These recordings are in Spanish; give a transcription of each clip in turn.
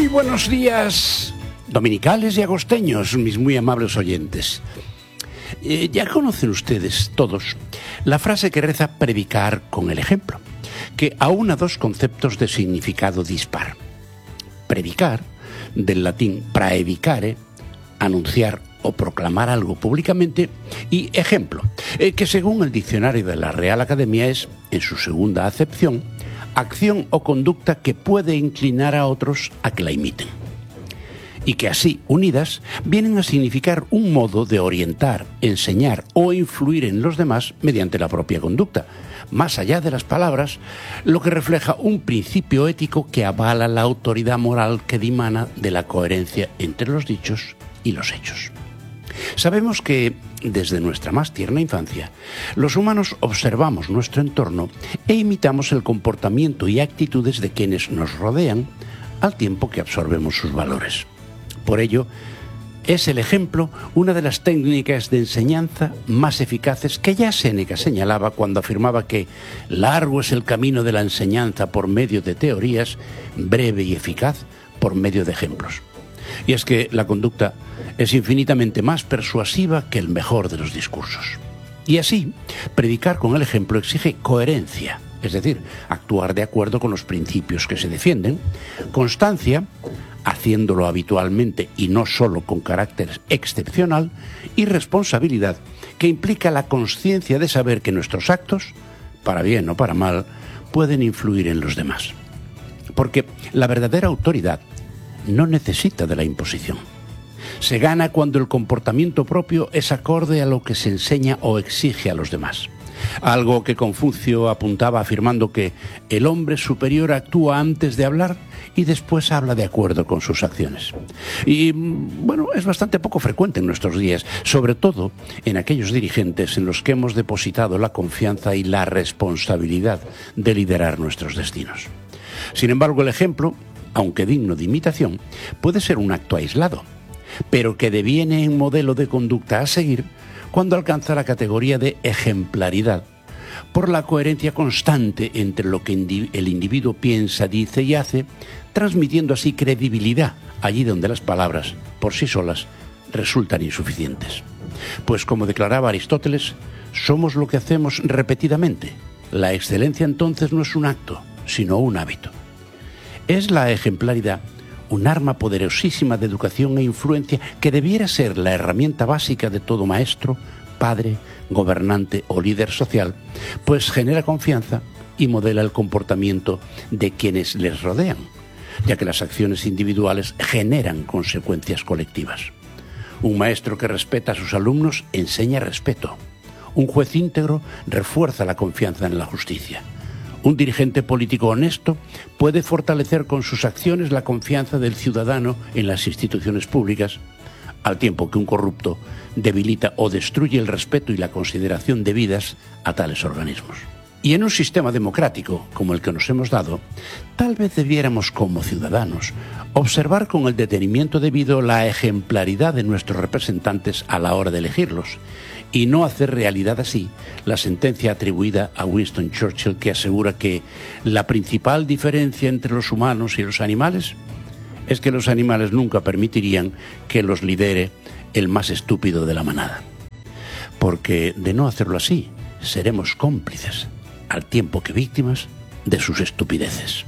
Muy buenos días, dominicales y agosteños, mis muy amables oyentes. Ya conocen ustedes todos la frase que reza predicar con el ejemplo, que aúna dos conceptos de significado dispar. Predicar, del latín praedicare, anunciar o proclamar algo públicamente, y ejemplo, que según el diccionario de la Real Academia es, en su segunda acepción, acción o conducta que puede inclinar a otros a que la imiten. Y que así, unidas, vienen a significar un modo de orientar, enseñar o influir en los demás mediante la propia conducta, más allá de las palabras, lo que refleja un principio ético que avala la autoridad moral que dimana de la coherencia entre los dichos y los hechos. Sabemos que, desde nuestra más tierna infancia, los humanos observamos nuestro entorno e imitamos el comportamiento y actitudes de quienes nos rodean al tiempo que absorbemos sus valores. Por ello, es el ejemplo una de las técnicas de enseñanza más eficaces que ya Séneca señalaba cuando afirmaba que largo es el camino de la enseñanza por medio de teorías, breve y eficaz por medio de ejemplos. Y es que la conducta es infinitamente más persuasiva que el mejor de los discursos. Y así, predicar con el ejemplo exige coherencia, es decir, actuar de acuerdo con los principios que se defienden, constancia, haciéndolo habitualmente y no solo con carácter excepcional, y responsabilidad, que implica la consciencia de saber que nuestros actos, para bien o para mal, pueden influir en los demás. Porque la verdadera autoridad no necesita de la imposición. Se gana cuando el comportamiento propio es acorde a lo que se enseña o exige a los demás. Algo que Confucio apuntaba afirmando que el hombre superior actúa antes de hablar y después habla de acuerdo con sus acciones. Y, bueno, es bastante poco frecuente en nuestros días, sobre todo en aquellos dirigentes en los que hemos depositado la confianza y la responsabilidad de liderar nuestros destinos. Sin embargo, el ejemplo, aunque digno de imitación, puede ser un acto aislado, pero que deviene en modelo de conducta a seguir cuando alcanza la categoría de ejemplaridad, por la coherencia constante entre lo que el individuo piensa, dice y hace, transmitiendo así credibilidad allí donde las palabras, por sí solas, resultan insuficientes. Pues como declaraba Aristóteles, somos lo que hacemos repetidamente. La excelencia entonces no es un acto, sino un hábito. Es la ejemplaridad un arma poderosísima de educación e influencia que debiera ser la herramienta básica de todo maestro, padre, gobernante o líder social, pues genera confianza y modela el comportamiento de quienes les rodean, ya que las acciones individuales generan consecuencias colectivas. Un maestro que respeta a sus alumnos enseña respeto. Un juez íntegro refuerza la confianza en la justicia. Un dirigente político honesto puede fortalecer con sus acciones la confianza del ciudadano en las instituciones públicas, al tiempo que un corrupto debilita o destruye el respeto y la consideración debidas a tales organismos. Y en un sistema democrático como el que nos hemos dado, tal vez debiéramos como ciudadanos observar con el detenimiento debido la ejemplaridad de nuestros representantes a la hora de elegirlos, y no hacer realidad así la sentencia atribuida a Winston Churchill que asegura que la principal diferencia entre los humanos y los animales es que los animales nunca permitirían que los lidere el más estúpido de la manada. Porque de no hacerlo así, seremos cómplices, al tiempo que víctimas, de sus estupideces.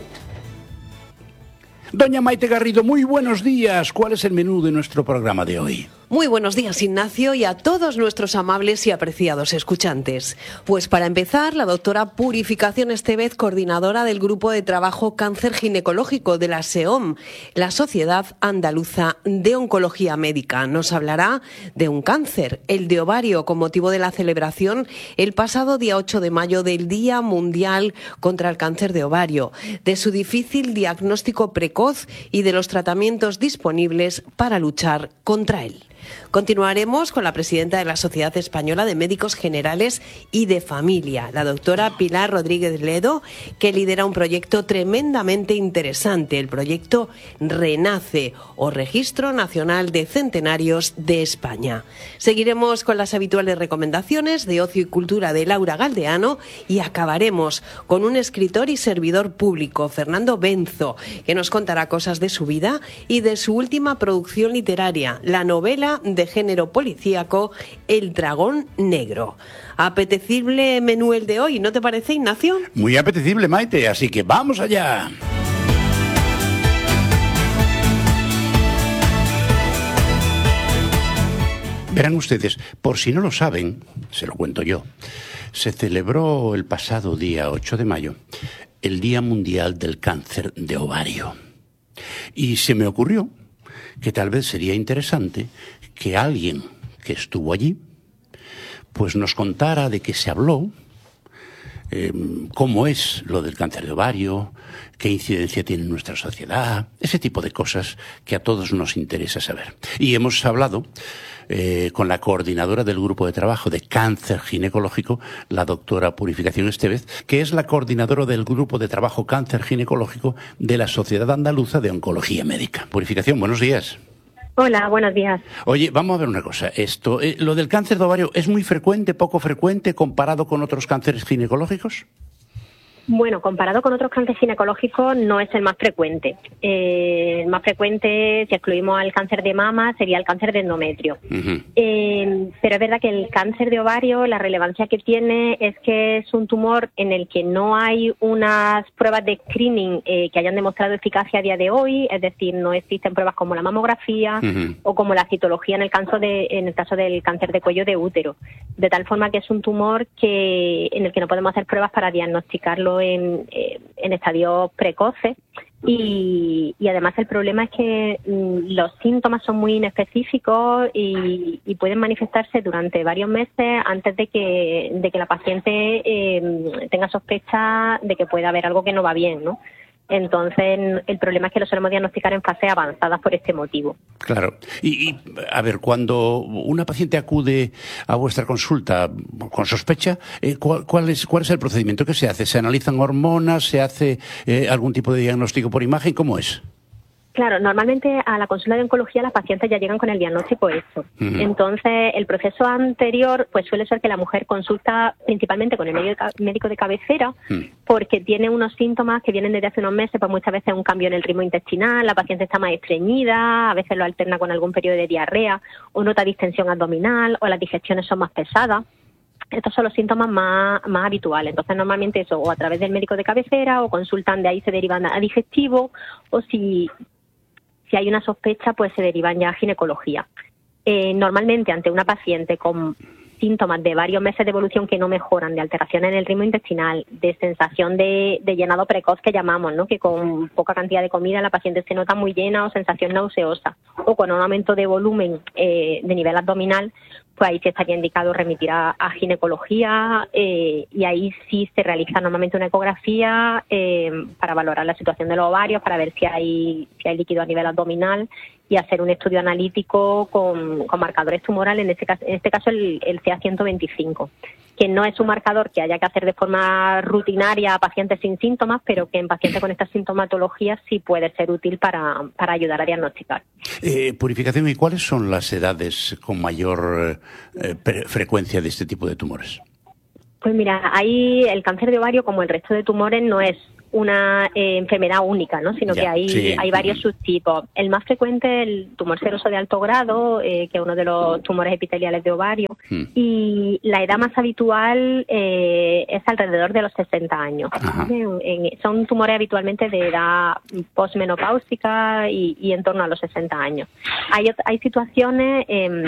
Doña Maite Garrido, muy buenos días. ¿Cuál es el menú de nuestro programa de hoy? Muy buenos días, Ignacio, y a todos nuestros amables y apreciados escuchantes. Pues para empezar, la doctora Purificación Estevez, coordinadora del Grupo de Trabajo Cáncer Ginecológico de la SEOM, la Sociedad Andaluza de Oncología Médica, nos hablará de un cáncer, el de ovario, con motivo de la celebración el pasado día 8 de mayo del Día Mundial contra el Cáncer de Ovario, de su difícil diagnóstico precoz y de los tratamientos disponibles para luchar contra él. Continuaremos con la presidenta de la Sociedad Española de Médicos Generales y de Familia, la doctora Pilar Rodríguez Ledo, que lidera un proyecto tremendamente interesante, el proyecto RENACE, o Registro Nacional de Centenarios de España. Seguiremos con las habituales recomendaciones de ocio y cultura de Laura Galdeano y acabaremos con un escritor y servidor público, Fernando Benzo, que nos contará cosas de su vida y de su última producción literaria, la novela de género policíaco El dragón negro. Apetecible menú el de hoy, ¿no te parece, Ignacio? Muy apetecible, Maite, así que ¡vamos allá! Verán ustedes, por si no lo saben, se lo cuento yo, se celebró el pasado día 8 de mayo el Día Mundial del Cáncer de Ovario. Y se me ocurrió que tal vez sería interesante que alguien que estuvo allí pues nos contara de qué se habló, cómo es lo del cáncer de ovario, qué incidencia tiene en nuestra sociedad, ese tipo de cosas que a todos nos interesa saber. Y hemos hablado con la coordinadora del grupo de trabajo de cáncer ginecológico, la doctora Purificación Estevez, que es la coordinadora del grupo de trabajo cáncer ginecológico de la Sociedad Andaluza de Oncología Médica. Purificación, buenos días. Hola, buenos días. Oye, vamos a ver una cosa. Lo del cáncer de ovario, ¿es muy frecuente, poco frecuente comparado con otros cánceres ginecológicos? Bueno, comparado con otros cánceres ginecológicos no es el más frecuente. El más frecuente, si excluimos al cáncer de mama, sería el cáncer de endometrio. Uh-huh. Pero es verdad que el cáncer de ovario, la relevancia que tiene es que es un tumor en el que no hay unas pruebas de screening que hayan demostrado eficacia a día de hoy, es decir, no existen pruebas como la mamografía o como la citología en el caso del cáncer de cuello de útero. De tal forma que es un tumor en el que no podemos hacer pruebas para diagnosticarlo en estadios precoces y además el problema es que los síntomas son muy inespecíficos y pueden manifestarse durante varios meses antes de que la paciente tenga sospecha de que pueda haber algo que no va bien, ¿no? Entonces, el problema es que lo solemos diagnosticar en fases avanzadas por este motivo. Claro. Y a ver, cuando una paciente acude a vuestra consulta con sospecha, ¿cuál es el procedimiento que se hace? ¿Se analizan hormonas? ¿Se hace algún tipo de diagnóstico por imagen? ¿Cómo es? Claro, normalmente a la consulta de oncología las pacientes ya llegan con el diagnóstico hecho. Uh-huh. Entonces, el proceso anterior pues suele ser que la mujer consulta principalmente con el médico de cabecera porque tiene unos síntomas que vienen desde hace unos meses, pues muchas veces un cambio en el ritmo intestinal, la paciente está más estreñida, a veces lo alterna con algún periodo de diarrea o nota distensión abdominal o las digestiones son más pesadas. Estos son los síntomas más habituales. Entonces, normalmente eso, o a través del médico de cabecera o consultan, de ahí se derivan a digestivo o si hay una sospecha, pues se derivan ya a ginecología. Normalmente, ante una paciente con síntomas de varios meses de evolución que no mejoran, de alteraciones en el ritmo intestinal, de sensación de llenado precoz que llamamos, ¿no? Que con poca cantidad de comida la paciente se nota muy llena o sensación nauseosa, o con un aumento de volumen de nivel abdominal, pues ahí sí estaría indicado remitir a ginecología y ahí sí se realiza normalmente una ecografía para valorar la situación de los ovarios, para ver si hay líquido a nivel abdominal y hacer un estudio analítico con marcadores tumorales, en este caso el CA125, que no es un marcador que haya que hacer de forma rutinaria a pacientes sin síntomas, pero que en pacientes con esta sintomatología sí puede ser útil para ayudar a diagnosticar. Purificación, ¿y cuáles son las edades con mayor frecuencia de este tipo de tumores? Pues mira, ahí el cáncer de ovario, como el resto de tumores, no es una enfermedad única, ¿no? Sino que hay varios subtipos. El más frecuente es el tumor seroso de alto grado, que es uno de los tumores epiteliales de ovario, y la edad más habitual es alrededor de los 60 años. Son tumores habitualmente de edad posmenopáusica y en torno a los 60 años. Hay situaciones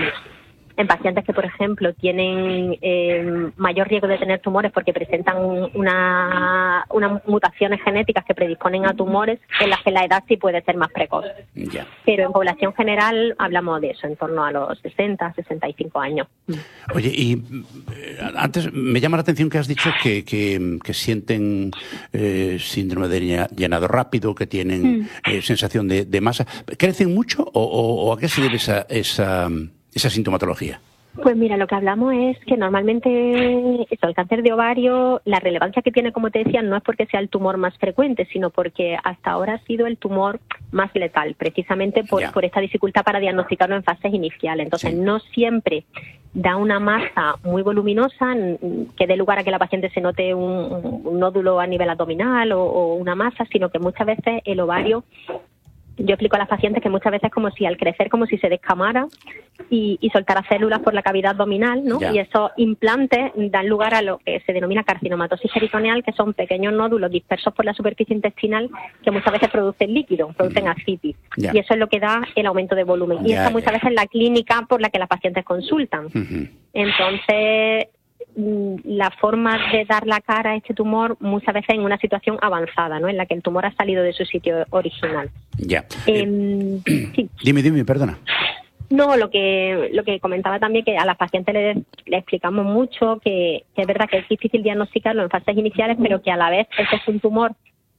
en pacientes que, por ejemplo, tienen mayor riesgo de tener tumores porque presentan unas mutaciones genéticas que predisponen a tumores, en las que la edad sí puede ser más precoz. Ya. Pero en población general hablamos de eso, en torno a los 60, 65 años. Oye, y antes me llama la atención que has dicho que sienten síndrome de llenado rápido, que tienen sensación de masa. ¿Crecen mucho o a qué se debe esa esa sintomatología? Pues mira, lo que hablamos es que normalmente el cáncer de ovario, la relevancia que tiene, como te decía, no es porque sea el tumor más frecuente, sino porque hasta ahora ha sido el tumor más letal, precisamente por esta dificultad para diagnosticarlo en fases iniciales. Entonces, no siempre da una masa muy voluminosa que dé lugar a que la paciente se note un nódulo a nivel abdominal o una masa, sino que muchas veces el ovario... Yo explico a las pacientes que muchas veces es como si al crecer, como si se descamara y soltara células por la cavidad abdominal, ¿no? Y esos implantes dan lugar a lo que se denomina carcinomatosis peritoneal, que son pequeños nódulos dispersos por la superficie intestinal que muchas veces producen líquido, producen ascitis. Y eso es lo que da el aumento de volumen. Y esa muchas veces es la clínica por la que las pacientes consultan. Entonces... la forma de dar la cara a este tumor muchas veces en una situación avanzada, ¿no? En la que el tumor ha salido de su sitio original. Sí. Dime, perdona. No, lo que comentaba también, que a las pacientes le explicamos mucho que es verdad que es difícil diagnosticarlo en fases iniciales, pero que a la vez este es un tumor,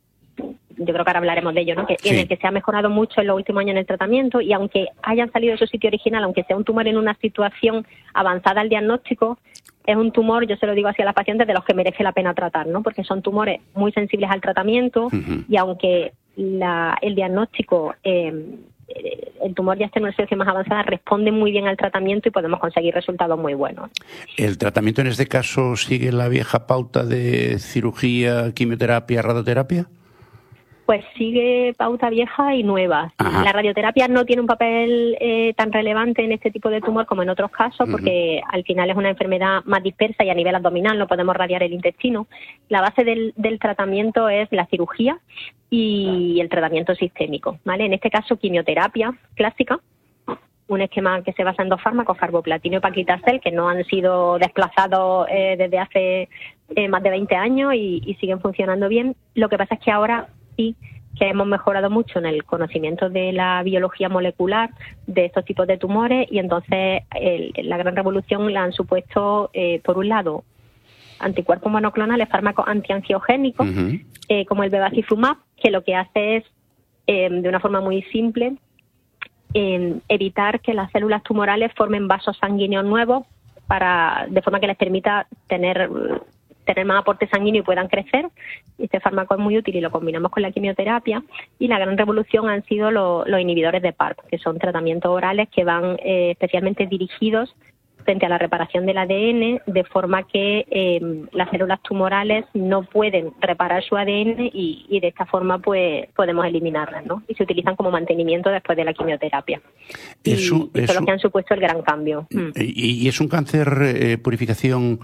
yo creo que ahora hablaremos de ello, ¿no? En el que se ha mejorado mucho en los últimos años en el tratamiento, y aunque hayan salido de su sitio original, aunque sea un tumor en una situación avanzada al diagnóstico, es un tumor, yo se lo digo así a las pacientes, de los que merece la pena tratar, ¿no? Porque son tumores muy sensibles al tratamiento y aunque el diagnóstico, el tumor ya esté en una situación más avanzada, responde muy bien al tratamiento y podemos conseguir resultados muy buenos. ¿El tratamiento en este caso sigue la vieja pauta de cirugía, quimioterapia, radioterapia? Pues sigue pauta vieja y nueva. La radioterapia no tiene un papel tan relevante en este tipo de tumor como en otros casos, porque al final es una enfermedad más dispersa y a nivel abdominal no podemos radiar el intestino. La base del tratamiento es la cirugía y el tratamiento sistémico, ¿vale? En este caso, quimioterapia clásica, un esquema que se basa en 2 fármacos, carboplatino y paclitaxel, que no han sido desplazados desde hace más de 20 años y siguen funcionando bien. Lo que pasa es que ahora sí que hemos mejorado mucho en el conocimiento de la biología molecular de estos tipos de tumores, y entonces la gran revolución la han supuesto, por un lado, anticuerpos monoclonales, fármacos antiangiogénicos, como el bevacizumab, que lo que hace es, de una forma muy simple, evitar que las células tumorales formen vasos sanguíneos nuevos de forma que les permita tener más aporte sanguíneo y puedan crecer. Este fármaco es muy útil y lo combinamos con la quimioterapia. Y la gran revolución han sido los inhibidores de PARP, que son tratamientos orales que van especialmente dirigidos frente a la reparación del ADN, de forma que las células tumorales no pueden reparar su ADN y de esta forma pues podemos eliminarlas, ¿no? Y se utilizan como mantenimiento después de la quimioterapia. Eso es lo que han supuesto el gran cambio. ¿Y es un cáncer purificación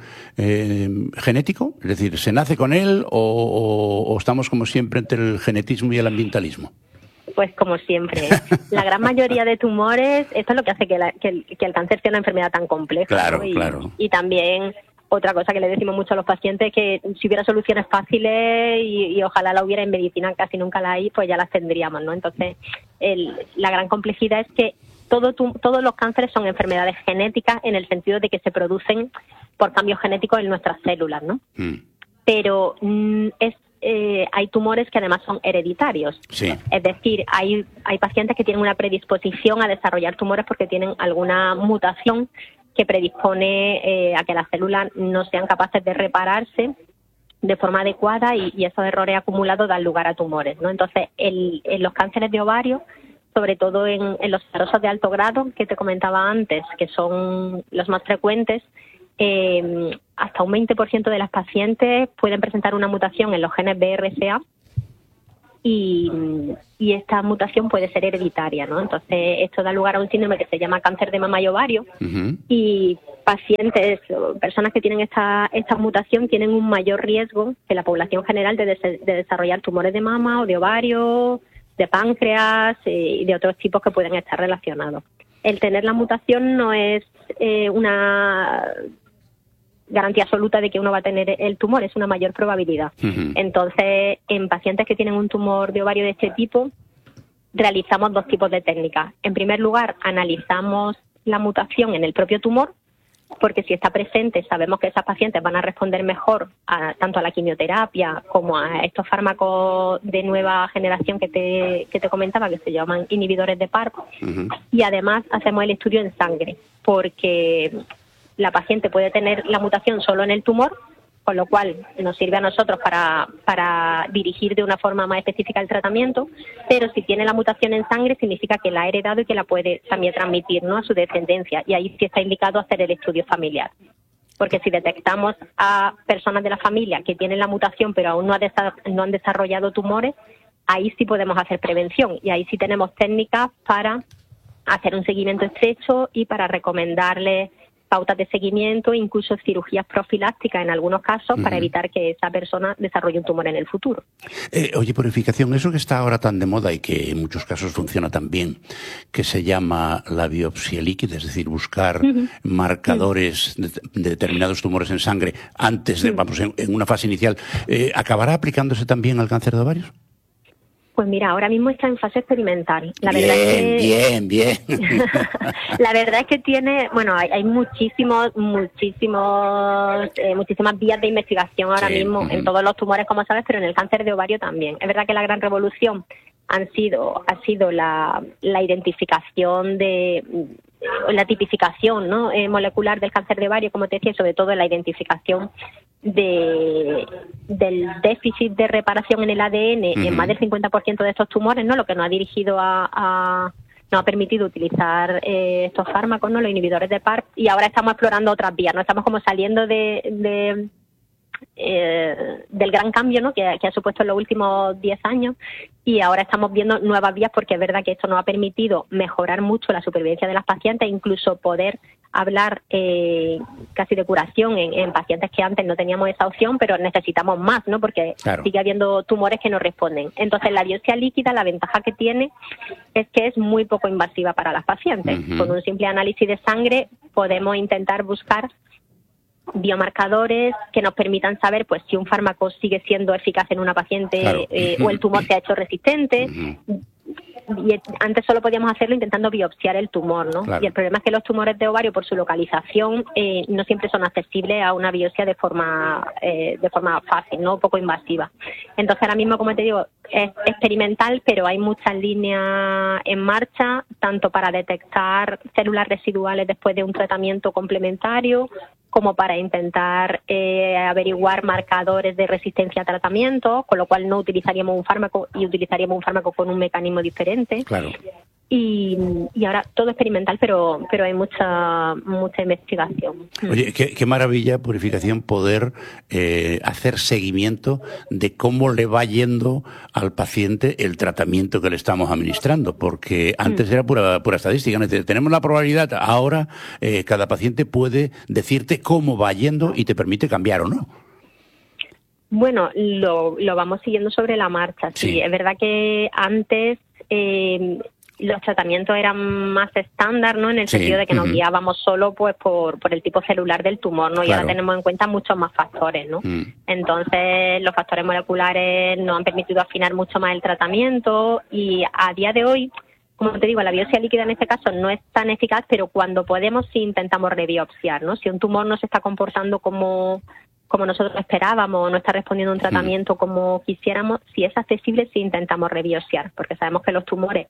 genético? Es decir, ¿se nace con él o estamos como siempre entre el genetismo y el ambientalismo? Pues como siempre, la gran mayoría de tumores, esto es lo que hace que el cáncer sea una enfermedad tan compleja. Claro, ¿no? claro. Y también otra cosa que le decimos mucho a los pacientes, que si hubiera soluciones fáciles y ojalá la hubiera, en medicina casi nunca la hay, pues ya las tendríamos, ¿no? Entonces, la gran complejidad es que todos los cánceres son enfermedades genéticas, en el sentido de que se producen por cambios genéticos en nuestras células, ¿no? Pero hay tumores que además son hereditarios. Sí. Es decir, hay pacientes que tienen una predisposición a desarrollar tumores porque tienen alguna mutación que predispone a que las células no sean capaces de repararse de forma adecuada, y esos errores acumulados dan lugar a tumores, ¿no? Entonces, en los cánceres de ovario, sobre todo en los serosos de alto grado, que te comentaba antes, que son los más frecuentes, hasta un 20% de las pacientes pueden presentar una mutación en los genes BRCA, y esta mutación puede ser hereditaria, ¿no? Entonces, esto da lugar a un síndrome que se llama cáncer de mama y ovario, y pacientes o personas que tienen esta mutación tienen un mayor riesgo que la población general de desarrollar tumores de mama o de ovario, de páncreas y de otros tipos que pueden estar relacionados. El tener la mutación no es una garantía absoluta de que uno va a tener el tumor, es una mayor probabilidad. Entonces, en pacientes que tienen un tumor de ovario de este tipo, realizamos 2 tipos de técnicas. En primer lugar, analizamos la mutación en el propio tumor porque si está presente sabemos que esas pacientes van a responder mejor tanto a la quimioterapia como a estos fármacos de nueva generación que te comentaba, que se llaman inhibidores de PARP. Y además hacemos el estudio en sangre, porque la paciente puede tener la mutación solo en el tumor, con lo cual nos sirve a nosotros para dirigir de una forma más específica el tratamiento, pero si tiene la mutación en sangre significa que la ha heredado y que la puede también transmitir, ¿no?, a su descendencia, y ahí sí está indicado hacer el estudio familiar. Porque si detectamos a personas de la familia que tienen la mutación pero aún no han desarrollado tumores, ahí sí podemos hacer prevención, y ahí sí tenemos técnicas para hacer un seguimiento estrecho y para recomendarles pautas de seguimiento, incluso cirugías profilácticas en algunos casos, para evitar que esa persona desarrolle un tumor en el futuro. Oye, purificación, eso que está ahora tan de moda y que en muchos casos funciona tan bien, que se llama la biopsia líquida, es decir, buscar marcadores de determinados tumores en sangre antes de, vamos, en una fase inicial, ¿acabará aplicándose también al cáncer de ovarios? Pues mira, ahora mismo está en fase experimental. La bien, verdad es que, bien. La verdad es que tiene, bueno, hay muchísimas vías de investigación ahora mismo en todos los tumores, como sabes, pero en el cáncer de ovario también. Es verdad que la gran revolución ha sido la identificación la tipificación, ¿no?, molecular del cáncer de ovario, como te decía, sobre todo la identificación del déficit de reparación en el ADN en más del 50% de estos tumores, ¿no?, lo que nos ha dirigido nos ha permitido utilizar estos fármacos, ¿no?, los inhibidores de PARP, y ahora estamos explorando otras vías, ¿no? Estamos como saliendo del gran cambio, ¿no?, que ha supuesto en los últimos 10 años, y ahora estamos viendo nuevas vías, porque es verdad que esto nos ha permitido mejorar mucho la supervivencia de las pacientes, incluso poder hablar casi de curación en pacientes que antes no teníamos esa opción, pero necesitamos más, ¿no?, porque sigue habiendo tumores que no responden. Entonces, la biopsia líquida, la ventaja que tiene es que es muy poco invasiva para las pacientes. Con un simple análisis de sangre podemos intentar buscar biomarcadores que nos permitan saber, pues, si un fármaco sigue siendo eficaz en una paciente o el tumor se ha hecho resistente. Y antes solo podíamos hacerlo intentando biopsiar el tumor, ¿no? Y el problema es que los tumores de ovario, por su localización, no siempre son accesibles a una biopsia de forma fácil, ¿no?, poco invasiva. Entonces, ahora mismo, como te digo, es experimental, pero hay muchas líneas en marcha, tanto para detectar células residuales después de un tratamiento complementario, como para intentar averiguar marcadores de resistencia a tratamientos, con lo cual no utilizaríamos un fármaco y utilizaríamos un fármaco con un mecanismo diferente. Claro. Y ahora todo experimental, pero hay mucha investigación. Oye, qué maravilla, purificación, poder hacer seguimiento de cómo le va yendo al paciente el tratamiento que le estamos administrando, porque antes era pura estadística, ¿no? Tenemos la probabilidad, ahora cada paciente puede decirte cómo va yendo y te permite cambiar o no. Bueno, lo vamos siguiendo sobre la marcha. Sí, es verdad que antes los tratamientos eran más estándar, ¿no?, en el sentido de que nos guiábamos solo, pues, por el tipo celular del tumor, ¿no? Y ahora tenemos en cuenta muchos más factores, ¿no? Entonces, los factores moleculares nos han permitido afinar mucho más el tratamiento, y a día de hoy, como te digo, la biopsia líquida en este caso no es tan eficaz, pero cuando podemos sí intentamos rebiopsiar, ¿no? Si un tumor no se está comportando como nosotros esperábamos, no está respondiendo a un tratamiento como quisiéramos, si es accesible sí intentamos rebiopsiar, porque sabemos que los tumores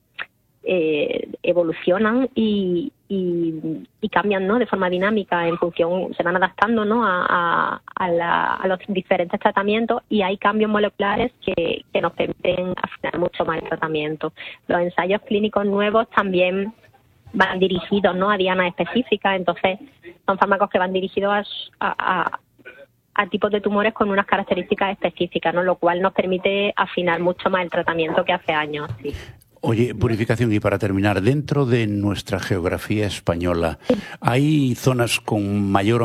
evolucionan y cambian, ¿no?, de forma dinámica en función, se van adaptando, ¿no?, a los diferentes tratamientos, y hay cambios moleculares que nos permiten afinar mucho más el tratamiento. Los ensayos clínicos nuevos también van dirigidos, ¿no?, a dianas específicas, entonces son fármacos que van dirigidos a tipos de tumores con unas características específicas, ¿no?, lo cual nos permite afinar mucho más el tratamiento que hace años. Sí. Oye, purificación, y para terminar, dentro de nuestra geografía española, ¿hay zonas con mayor